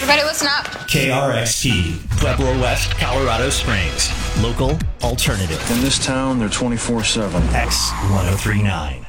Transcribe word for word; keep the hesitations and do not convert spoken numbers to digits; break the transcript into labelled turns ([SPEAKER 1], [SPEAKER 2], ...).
[SPEAKER 1] Everybody listen up.
[SPEAKER 2] K R X T, Pueblo West, Colorado Springs. Local alternative.
[SPEAKER 3] In this town, they're twenty-four seven.
[SPEAKER 2] X ten thirty-nine.